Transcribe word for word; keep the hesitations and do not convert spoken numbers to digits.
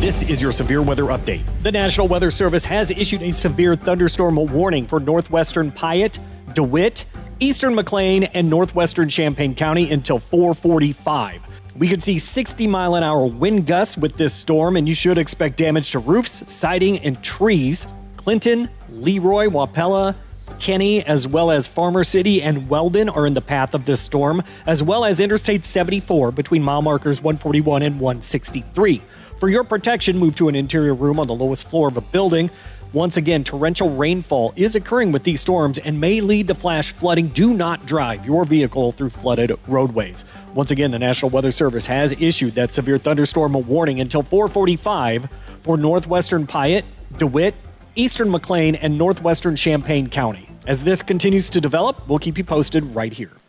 This is your severe weather update. The National Weather Service has issued a severe thunderstorm warning for northwestern Piatt, DeWitt, eastern McLean, and northwestern Champaign County until four forty-five. We could see sixty mile an hour wind gusts with this storm, and you should expect damage to roofs, siding, and trees. Clinton, Leroy, Wapella, Kenny, as well as Farmer City and Weldon are in the path of this storm, as well as Interstate seventy-four between mile markers one forty-one and one sixty-three. For your protection, move to an interior room on the lowest floor of a building. Once again, torrential rainfall is occurring with these storms and may lead to flash flooding. Do not drive your vehicle through flooded roadways. Once again, the National Weather Service has issued that severe thunderstorm warning until four forty-five for northwestern Piatt, DeWitt, eastern McLean, and northwestern Champaign County. As this continues to develop, we'll keep you posted right here.